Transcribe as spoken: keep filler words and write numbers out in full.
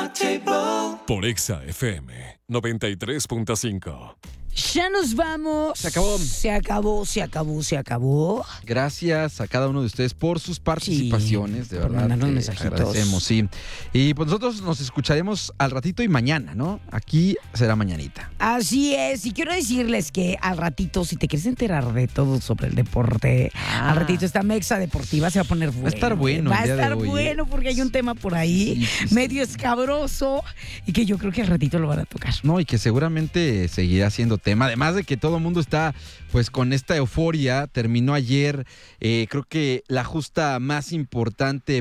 Por Exa F M noventa y tres punto cinco. Ya nos vamos. Se acabó. Se acabó, se acabó, se acabó. Gracias a cada uno de ustedes por sus participaciones, Sí, de por verdad. mandarnos eh, mensajitos. Agradecemos, sí. Y pues nosotros nos escucharemos al ratito y mañana, ¿no? Aquí será mañanita. Así es, y quiero decirles que al ratito, si te quieres enterar de todo sobre el deporte, Ah. al ratito esta Mexa Deportiva se va a poner bueno. Va a estar bueno Va el a día de estar hoy, ¿eh? bueno porque hay un tema por ahí Sí, sí, sí. medio escabroso y que yo creo que al ratito lo van a tocar. No, y que seguramente seguirá siendo tema. Además de que todo el mundo está pues con esta euforia. Terminó ayer, eh, creo que la justa más importante